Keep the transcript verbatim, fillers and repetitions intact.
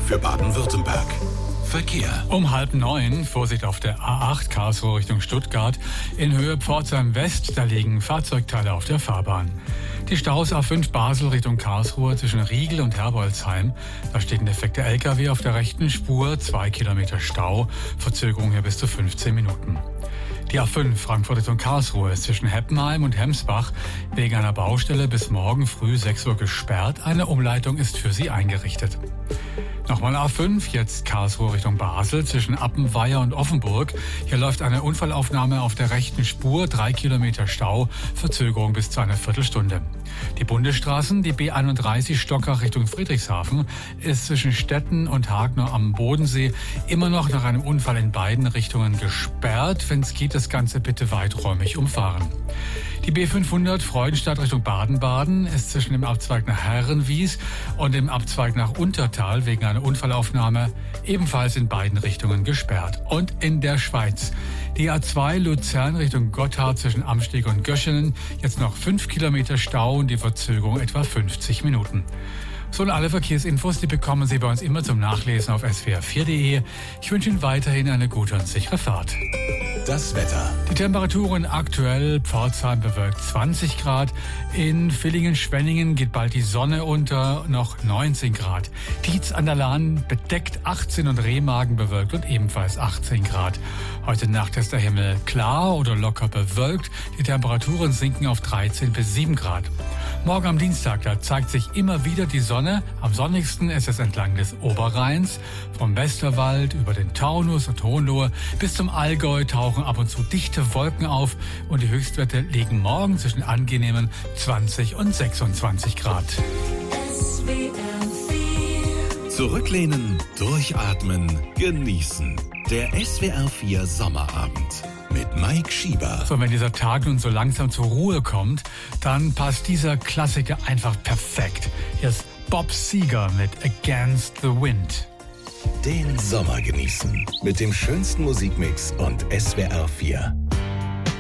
für Baden-Württemberg. Verkehr. Um halb neun, Vorsicht auf der A acht Karlsruhe Richtung Stuttgart. In Höhe Pforzheim West, da liegen Fahrzeugteile auf der Fahrbahn. Die Staus A fünf Basel Richtung Karlsruhe zwischen Riegel und Herbolzheim. Da steht ein defekter L K W auf der rechten Spur, zwei Kilometer Stau, Verzögerung hier bis zu fünfzehn Minuten. Die A fünf Frankfurt Richtung Karlsruhe ist zwischen Heppenheim und Hemsbach wegen einer Baustelle bis morgen früh sechs Uhr gesperrt. Eine Umleitung ist für Sie eingerichtet. Nochmal A fünf, jetzt Karlsruhe Richtung Basel zwischen Appenweier und Offenburg. Hier läuft eine Unfallaufnahme auf der rechten Spur, drei Kilometer Stau, Verzögerung bis zu einer Viertelstunde. Die Bundesstraßen, die B einunddreißig Stockach Richtung Friedrichshafen, ist zwischen Stetten und Hagner am Bodensee immer noch nach einem Unfall in beiden Richtungen gesperrt. Wenn es geht, das Ganze bitte weiträumig umfahren. Die B fünfhundert Freudenstadt Richtung Baden-Baden ist zwischen dem Abzweig nach Herrenwies und dem Abzweig nach Untertal wegen einer Unfallaufnahme ebenfalls in beiden Richtungen gesperrt. Und in der Schweiz die A zwei Luzern Richtung Gotthard zwischen Amsteg und Göschenen, jetzt noch fünf Kilometer Stau und die Verzögerung etwa fünfzig Minuten. So, und alle Verkehrsinfos, die bekommen Sie bei uns immer zum Nachlesen auf S W R vier punkt de. Ich wünsche Ihnen weiterhin eine gute und sichere Fahrt. Das Wetter. Die Temperaturen aktuell: Pforzheim bewölkt zwanzig Grad, in Villingen-Schwenningen geht bald die Sonne unter, noch neunzehn Grad. Dietz an der Lahn bedeckt achtzehn und Remagen bewölkt und ebenfalls achtzehn Grad. Heute Nacht ist der Himmel klar oder locker bewölkt, die Temperaturen sinken auf dreizehn bis sieben Grad. Morgen am Dienstag, da zeigt sich immer wieder die Sonne. Am sonnigsten ist es entlang des Oberrheins. Vom Westerwald über den Taunus und Hohenlohe bis zum Allgäu tauchen ab und zu dichte Wolken auf und die Höchstwerte liegen morgen zwischen angenehmen zwanzig und sechsundzwanzig Grad. Zurücklehnen, durchatmen, genießen. Der S W R vier Sommerabend mit Mike Schieber. So, wenn dieser Tag nun so langsam zur Ruhe kommt, dann passt dieser Klassiker einfach perfekt. Hier ist Bob Seger mit Against the Wind. Den Sommer genießen mit dem schönsten Musikmix und S W R vier.